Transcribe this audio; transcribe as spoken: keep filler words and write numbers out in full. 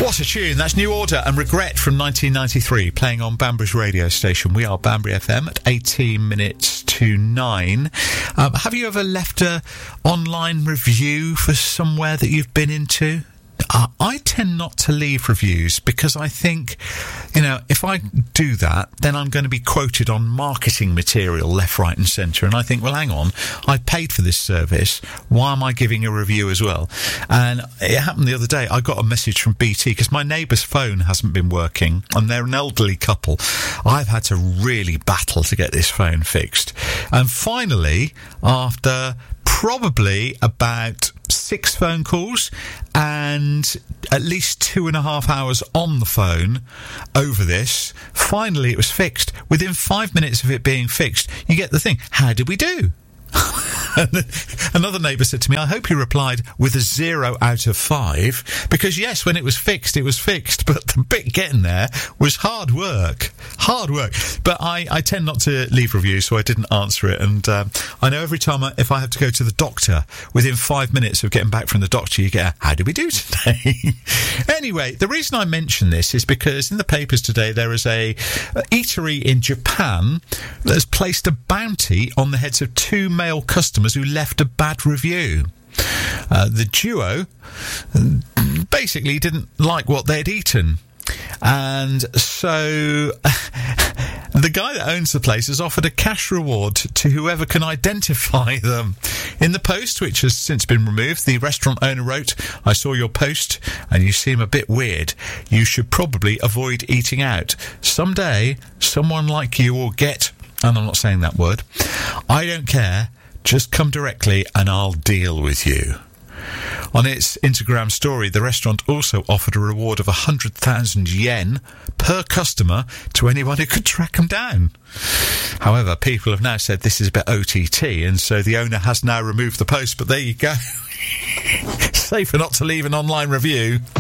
What a tune. That's New Order and Regret from nineteen ninety-three, playing on Banbury's radio station. We are Banbury F M at eighteen minutes to nine. Um, have you ever left a online review for somewhere that you've been into? Uh, I tend not to leave reviews because I think, you know, if I do that, then I'm going to be quoted on marketing material left, right and centre. And I think, well, hang on, I paid for this service. Why am I giving a review as well? And it happened the other day. I got a message from B T because my neighbour's phone hasn't been working and they're an elderly couple. I've had to really battle to get this phone fixed. And finally, after probably about six phone calls and at least two and a half hours on the phone over this, finally it was fixed. Within five minutes of it being fixed, you get the thing, how did we do? Another neighbour said to me, I hope you replied with a zero out of five, because yes, when it was fixed, it was fixed, but the bit getting there was hard work. Hard work. But I, I tend not to leave reviews, so I didn't answer it. And um, I know every time I, if I have to go to the doctor, within five minutes of getting back from the doctor, you get a, how did we do today? Anyway, the reason I mention this is because in the papers today, there is a, a eatery in Japan that has placed a bounty on the heads of two male customers who left a bad review. Uh, the duo basically didn't like what they'd eaten. And so the guy that owns the place has offered a cash reward to whoever can identify them. In the post, which has since been removed, the restaurant owner wrote, I saw your post and you seem a bit weird. You should probably avoid eating out. Someday, someone like you will get, and I'm not saying that word, I don't care, just come directly and I'll deal with you. On its Instagram story, the restaurant also offered a reward of one hundred thousand yen per customer to anyone who could track them down. However, people have now said this is a bit O T T, and so the owner has now removed the post, but there you go. Safer not to leave an online review.